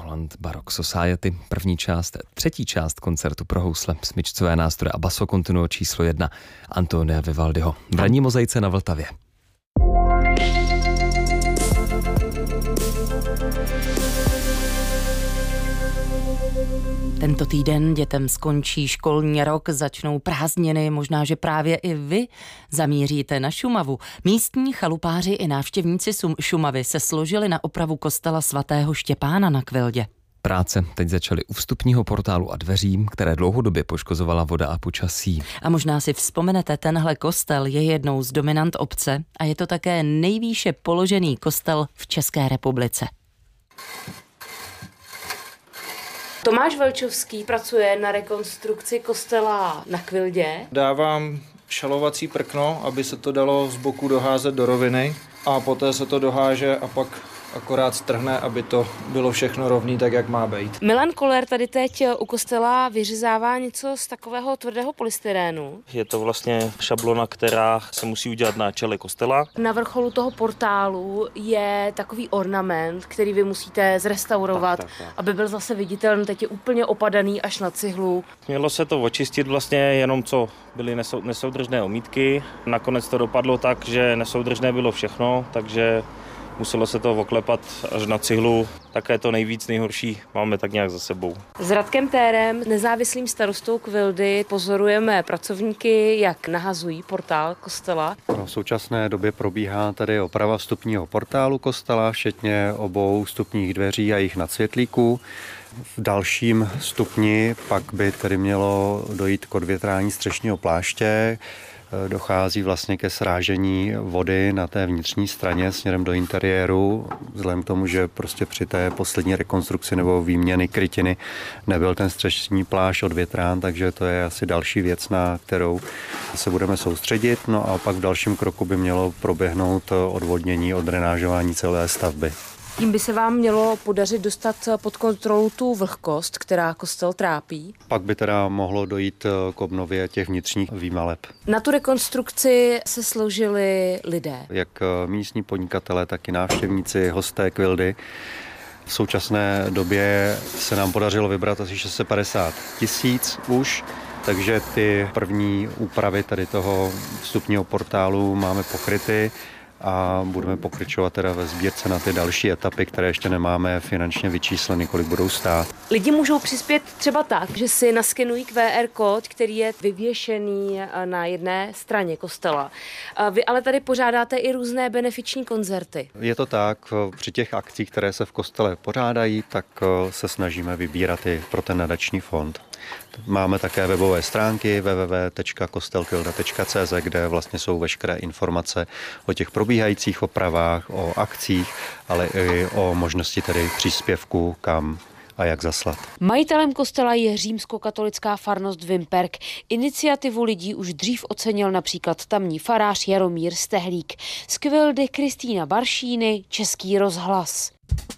Holland Baroque Society. Třetí část koncertu pro housle, smyčcové nástroje a basso continuo číslo 1 Antonia Vivaldiho v ranní mozaice na Vltavě. Tento týden dětem skončí školní rok, začnou prázdniny, možná, že právě i vy zamíříte na Šumavu. Místní chalupáři i návštěvníci Šumavy se složili na opravu kostela svatého Štěpána na Kvildě. Práce teď začaly u vstupního portálu a dveří, které dlouhodobě poškozovala voda a počasí. A možná si vzpomenete, tenhle kostel je jednou z dominant obce a je to také nejvýše položený kostel v České republice. Tomáš Velčovský pracuje na rekonstrukci kostela na Kvildě. Dávám šalovací prkno, aby se to dalo z boku doházet do roviny a poté se to doháže a pak akorát strhne, aby to bylo všechno rovný, tak jak má být. Milan Koller tady teď u kostela vyřezává něco z takového tvrdého polystyrénu. Je to vlastně šablona, která se musí udělat na čele kostela. Na vrcholu toho portálu je takový ornament, který vy musíte zrestaurovat, tak. Aby byl zase viditelný. Teď je úplně opadaný až na cihlu. Mělo se to očistit vlastně jenom, co byly nesoudržné omítky. Nakonec to dopadlo tak, že nesoudržné bylo všechno, takže muselo se to oklepat až na cihlu, také to nejhorší máme tak nějak za sebou. S Radkem Térem, nezávislým starostou Kvildy, pozorujeme pracovníky, jak nahazují portál kostela. V současné době probíhá tady oprava vstupního portálu kostela, včetně obou vstupních dveří a jejich nadsvětlíků. V dalším stupni pak by tedy mělo dojít k odvětrání střešního pláště. Dochází vlastně ke srážení vody na té vnitřní straně směrem do interiéru, vzhledem k tomu, že prostě při té poslední rekonstrukci nebo výměny krytiny nebyl ten střešní plášť odvětrán, takže to je asi další věc, na kterou se budeme soustředit. No a pak v dalším kroku by mělo proběhnout odvodnění, odrenážování celé stavby. Tím by se vám mělo podařit dostat pod kontrolu tu vlhkost, která kostel trápí. Pak by teda mohlo dojít k obnově těch vnitřních výmaleb. Na tu rekonstrukci se složili lidé. Jak místní podnikatelé, tak i návštěvníci, hosté Kvildy. V současné době se nám podařilo vybrat asi 650 000 už, takže ty první úpravy tady toho vstupního portálu máme pokryty. A budeme pokračovat teda ve sbírce na ty další etapy, které ještě nemáme finančně vyčísleny, kolik budou stát. Lidi můžou přispět třeba tak, že si naskenují QR kód, který je vyvěšený na jedné straně kostela. Vy ale tady pořádáte i různé benefiční koncerty. Je to tak, při těch akcích, které se v kostele pořádají, tak se snažíme vybírat i pro ten nadační fond. Máme také webové stránky www.kostelkvilda.cz, kde vlastně jsou veškeré informace o těch probíhajících opravách, o akcích, ale i o možnosti tedy příspěvku, kam a jak zaslat. Majitelem kostela je římskokatolická farnost Vimperk. Iniciativu lidí už dřív ocenil například tamní farář Jaromír Stehlík. Z Kvildy Kristýna Baršíny, Český rozhlas.